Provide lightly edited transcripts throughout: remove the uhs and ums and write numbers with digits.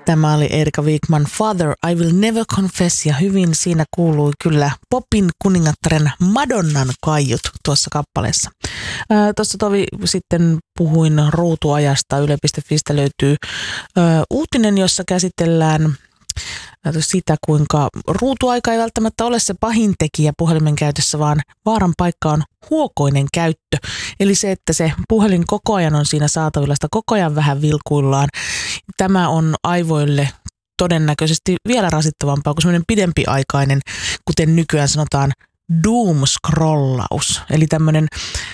Tämä oli Erika Wigman, Father, I Will Never Confess, ja hyvin siinä kuului kyllä popin kuningattaren Madonnan kaiut tuossa kappaleessa. Tuossa tovi sitten puhuin ruutuajasta. Yle.fistä löytyy uutinen, jossa käsitellään sitä, kuinka ruutuaika ei välttämättä ole se pahin tekijä puhelimen käytössä, vaan vaaran paikka on huokoinen käyttö. Eli se, että se puhelin koko ajan on siinä saatavilla, sitä koko ajan vähän vilkuillaan. Tämä on aivoille todennäköisesti vielä rasittavampaa kuin semmoinen pidempiaikainen, kuten nykyään sanotaan, doom-scrollaus. Eli tämmöinen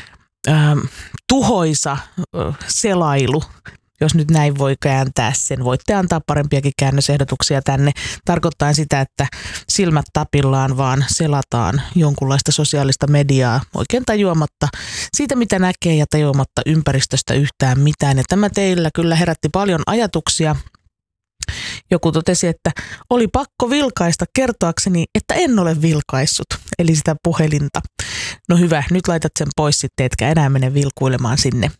tuhoisa selailu. Jos nyt näin voi kääntää sen, voitte antaa parempiakin käännösehdotuksia tänne. Tarkoittaa sitä, että silmät tapillaan vaan selataan jonkunlaista sosiaalista mediaa oikein tajuamatta siitä, mitä näkee, ja tajuamatta ympäristöstä yhtään mitään. Ja tämä teillä kyllä herätti paljon ajatuksia. Joku totesi, että oli pakko vilkaista kertoakseni, että en ole vilkaissut, eli sitä puhelinta. No hyvä, nyt laitat sen pois sitten, etkä enää mene vilkuilemaan sinne.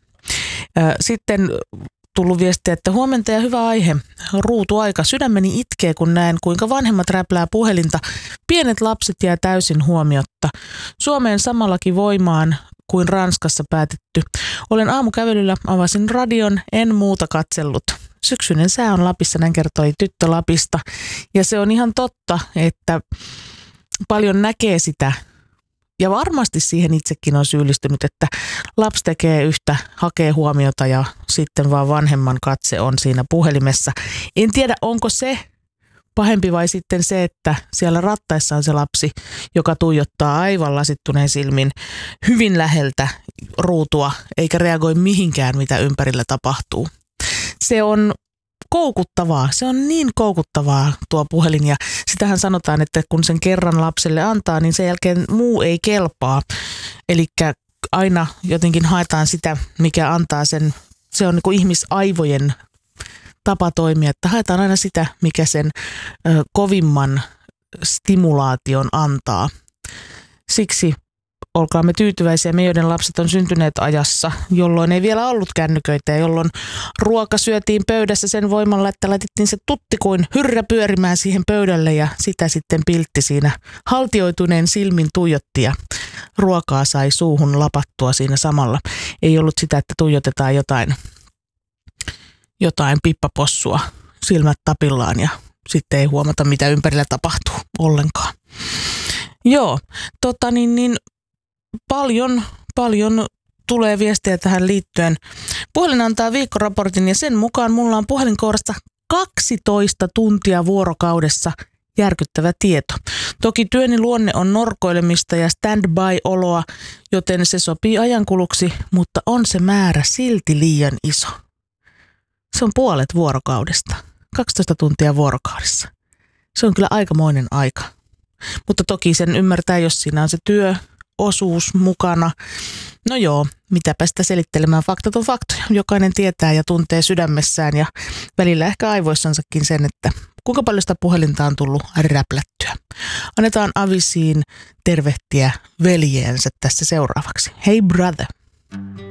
Sitten tullut viestiä, että huomenta ja hyvä aihe, ruutuaika. Sydämeni itkee, kun näen, kuinka vanhemmat räplää puhelinta. Pienet lapset jää täysin huomiotta. Suomeen samallakin voimaan kuin Ranskassa päätetty. Olen aamukävelyllä, avasin radion, en muuta katsellut. Syksyinen sää on Lapissa, näin kertoi tyttö Lapista. Ja se on ihan totta, että paljon näkee sitä. Ja varmasti siihen itsekin on syyllistynyt, että lapsi tekee yhtä, hakee huomiota ja sitten vaan vanhemman katse on siinä puhelimessa. En tiedä, onko se pahempi vai sitten se, että siellä rattaissa on se lapsi, joka tuijottaa aivan lasittuneen silmin hyvin läheltä ruutua, eikä reagoi mihinkään, mitä ympärillä tapahtuu. Se on koukuttavaa. Se on niin koukuttavaa tuo puhelin, ja sitähän sanotaan, että kun sen kerran lapselle antaa, niin sen jälkeen muu ei kelpaa. Eli aina jotenkin haetaan sitä, mikä antaa sen, se on niin kuin ihmisaivojen tapa toimia, että haetaan aina sitä, mikä sen kovimman stimulaation antaa. Siksi olkaamme tyytyväisiä, me joiden lapset on syntyneet ajassa, jolloin ei vielä ollut kännyköitä ja jolloin ruoka syötiin pöydässä sen voimalla, että laitettiin se tutti kuin hyrrä pyörimään siihen pöydälle ja sitä sitten piltti siinä haltioituneen silmin tuijotti ja ruokaa sai suuhun lapattua siinä samalla. Ei ollut sitä, että tuijotetaan jotain pippapossua silmät tapillaan ja sitten ei huomata, mitä ympärillä tapahtuu ollenkaan. Joo, Paljon tulee viestejä tähän liittyen. Puhelin antaa viikkoraportin ja sen mukaan mulla on puhelinkourassa 12 tuntia vuorokaudessa. Järkyttävä tieto. Toki työni luonne on norkoilemista ja stand-by-oloa, joten se sopii ajankuluksi, mutta on se määrä silti liian iso. Se on puolet vuorokaudesta. 12 tuntia vuorokaudessa. Se on kyllä aikamoinen aika. Mutta toki sen ymmärtää, jos siinä on se työosuus mukana. No joo, mitäpä sitä selittelemään, faktat on faktoja. Jokainen tietää ja tuntee sydämessään ja välillä ehkä aivoissansakin sen, että kuinka paljon sitä puhelinta on tullut räplättyä. Annetaan Avisiin tervehtiä veljeensä tässä seuraavaksi. Hey brother!